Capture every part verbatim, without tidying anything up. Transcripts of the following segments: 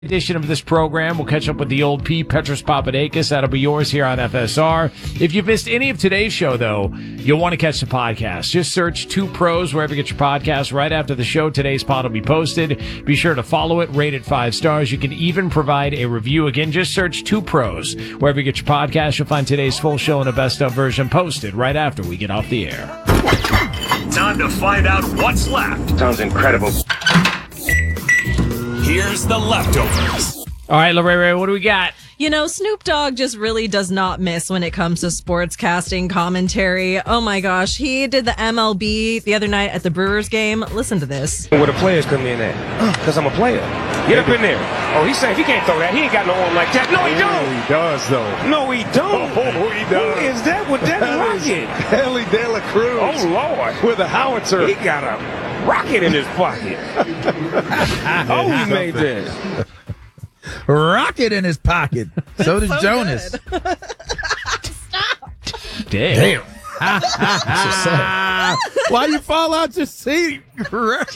Edition of this program. We'll catch up with the old P, Petros Papadakis. That'll be yours here on F S R. If you've missed any of today's show, though, you'll want to catch the podcast. Just search Two Pros wherever you get your podcast. Right after the show, today's pod will be posted. Be sure to follow it, rate it five stars. You can even provide a review. Again, just search Two Pros wherever you get your podcast. You'll find today's full show in a best of version posted right after we get off the air. Time to find out what's left. Sounds incredible. Here's the leftovers. All right, Lorraine, what do we got? You know, Snoop Dogg just really does not miss when it comes to sportscasting commentary. Oh my gosh, he did the M L B the other night at the Brewers game. Listen to this. Where the players come in at? Because I'm a player. Get up in there. Oh, he's saying if he can't throw that, he ain't got no arm like that. No, he don't. Oh, he does, though. No, he don't. Oh, he does. Who is that with that rocket? Ellie De La Cruz. Oh, Lord. With a howitzer. He got a rocket in his pocket. Oh, he made that. Rocket in his pocket. So does so Jonas. Stop. Damn. Why you fall out your seat? Jonas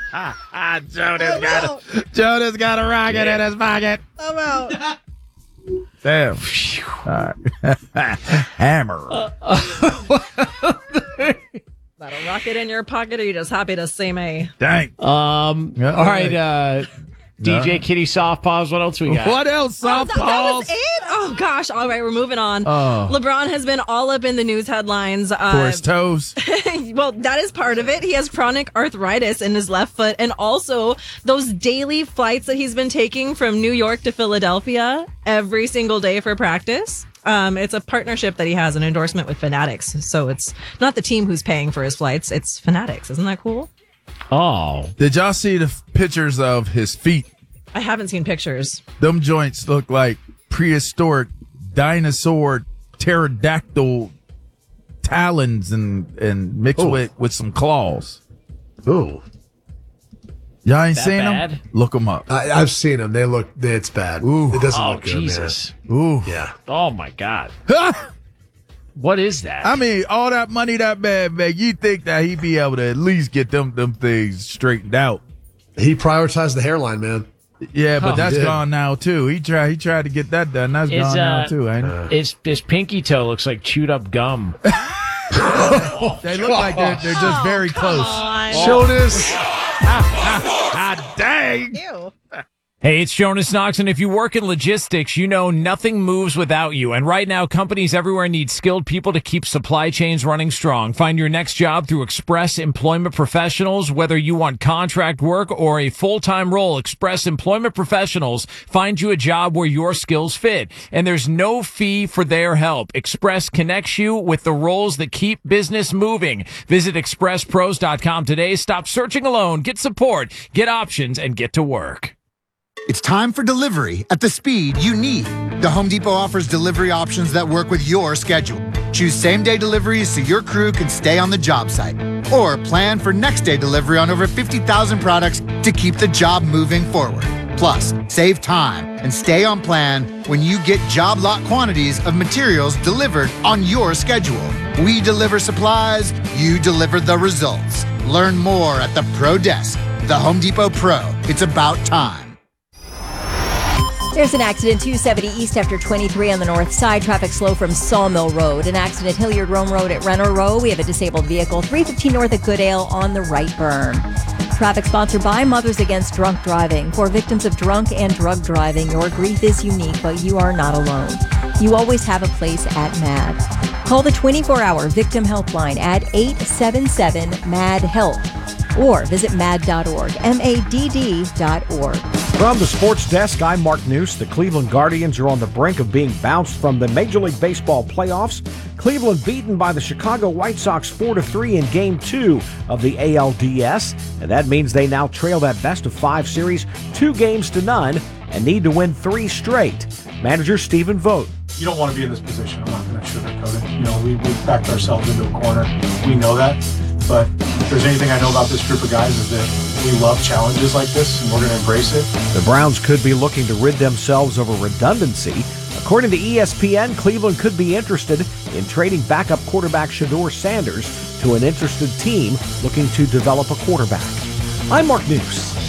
got a, Jonas got a rocket in his pocket. I'm out. Damn. All right. Hammer. Got a rocket in your pocket, or you just happy to see me? Dang. Um. Yeah, all right, right. uh, D J Kitty Softpaws. What else we got? What else? Oh, that, that was Softballs. it? Oh, gosh. All right, we're moving on. Oh. LeBron has been all up in the news headlines. Uh, For his toes. well, that is part of it. He has chronic arthritis in his left foot, and also those daily flights that he's been taking from New York to Philadelphia every single day for practice. Um, it's a partnership that he has, an endorsement with Fanatics. So it's not the team who's paying for his flights. It's Fanatics. Isn't that cool? Oh. Did y'all see the f- pictures of his feet? I haven't seen pictures. Them joints look like prehistoric dinosaur pterodactyl talons and, and mixed Ooh. with, with some claws. Ooh. Y'all ain't That seen bad? them? Look them up. I, I've seen them. They look, it's bad. Ooh. It doesn't Oh, look good, Jesus. Ooh. man. Yeah. Oh, my God. What is that? I mean, all that money that man make, you think that he'd be able to at least get them them things straightened out. He prioritized the hairline, man. Yeah, but Oh, that's he did. gone now too. He tried he tried to get that done. That's Is, gone now uh, too, ain't it? His, his pinky toe looks like chewed up gum. They look like they're, they're just very close. Jonas. Ah, dang. Ew. Hey, it's Jonas Knox, and if you work in logistics, you know nothing moves without you. And right now, companies everywhere need skilled people to keep supply chains running strong. Find your next job through Express Employment Professionals. Whether you want contract work or a full-time role, Express Employment Professionals find you a job where your skills fit. And there's no fee for their help. Express connects you with the roles that keep business moving. Visit express pros dot com today. Stop searching alone. Get support, get options, and get to work. It's time for delivery at the speed you need. The Home Depot offers delivery options that work with your schedule. Choose same-day deliveries so your crew can stay on the job site. Or plan for next-day delivery on over fifty thousand products to keep the job moving forward. Plus, save time and stay on plan when you get job lot quantities of materials delivered on your schedule. We deliver supplies, you deliver the results. Learn more at the Pro Desk. The Home Depot Pro. It's about time. There's an accident two seventy east after twenty-three on the north side. Traffic slow from Sawmill Road. An accident Hilliard Rome Road at Renner Row. We have a disabled vehicle. three fifteen north at Goodale on the right berm. Traffic sponsored by Mothers Against Drunk Driving. For victims of drunk and drug driving, your grief is unique, but you are not alone. You always have a place at MAD. Call the twenty-four hour victim helpline at eight seven seven M A D HELP or visit mad dot org, M A D D dot org. From the sports desk, I'm Mark Noose. The Cleveland Guardians are on the brink of being bounced from the Major League Baseball playoffs. Cleveland beaten by the Chicago White Sox four to three in Game two of the A L D S. And that means they now trail that best of five series two games to none and need to win three straight. Manager Stephen Vogt. You don't want to be in this position. I'm not going to sugarcoat it. You know, we, we backed ourselves into a corner. We know that. But if there's anything I know about this group of guys is that we love challenges like this, and we're going to embrace it. The Browns could be looking to rid themselves of a redundancy. According to E S P N, Cleveland could be interested in trading backup quarterback Shedeur Sanders to an interested team looking to develop a quarterback. I'm Mark Noose.